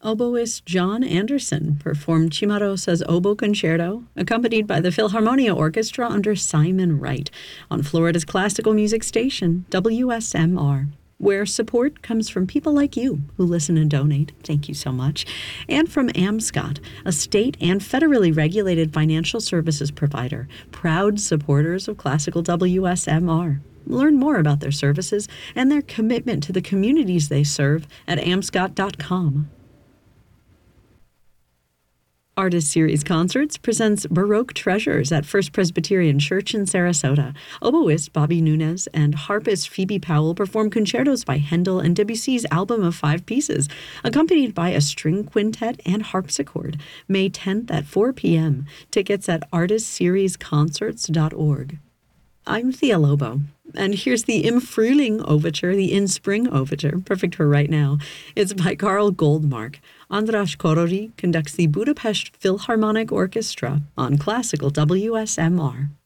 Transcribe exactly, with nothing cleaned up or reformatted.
Oboist John Anderson performed Cimarosa's Oboe Concerto, accompanied by the Philharmonia Orchestra under Simon Wright, on Florida's classical music station, W S M R, where support comes from people like you who listen and donate. Thank you so much. And from AmScot, a state and federally regulated financial services provider, proud supporters of classical W S M R. Learn more about their services and their commitment to the communities they serve at amscot dot com. Artist Series Concerts presents Baroque Treasures at First Presbyterian Church in Sarasota. Oboist Bobby Nunez and harpist Phoebe Powell perform concertos by Handel and Debussy's album of five pieces, accompanied by a string quintet and harpsichord, May tenth at four p.m. Tickets at artist series concerts dot org. I'm Thea Lobo, and here's the Im Frühling Overture, the In Spring Overture, perfect for right now. It's by Karl Goldmark. András Korori conducts the Budapest Philharmonic Orchestra on classical W S M R.